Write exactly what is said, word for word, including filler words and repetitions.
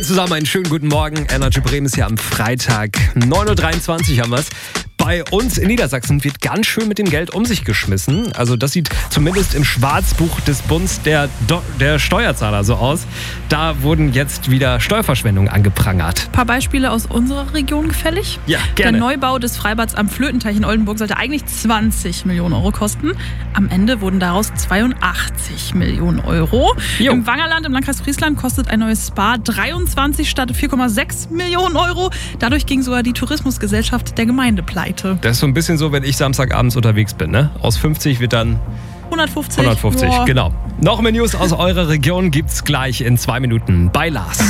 Zusammen einen schönen guten Morgen. Energy Bremen ist hier am Freitag. neun Uhr dreiundzwanzig haben wir es. Bei uns in Niedersachsen wird ganz schön mit dem Geld um sich geschmissen. Also das sieht zumindest im Schwarzbuch des Bundes der, Do- der Steuerzahler so aus. Da wurden jetzt wieder Steuerverschwendungen angeprangert. Ein paar Beispiele aus unserer Region gefällig? Ja, gerne. Der Neubau des Freibads am Flötenteich in Oldenburg sollte eigentlich zwanzig Millionen Euro kosten. Am Ende wurden daraus zweiundachtzig Millionen Euro. Jo. Im Wangerland im Landkreis Friesland kostet ein neues Spa dreiundzwanzig statt vier Komma sechs Millionen Euro. Dadurch ging sogar die Tourismusgesellschaft der Gemeinde pleite. Das ist so ein bisschen so, wenn ich samstagabends unterwegs bin. Ne? Aus fünfzig wird dann hundertfünfzig. hundertfünfzig, Boah. genau. Noch mehr News aus eurer Region gibt's gleich in zwei Minuten bei Lars.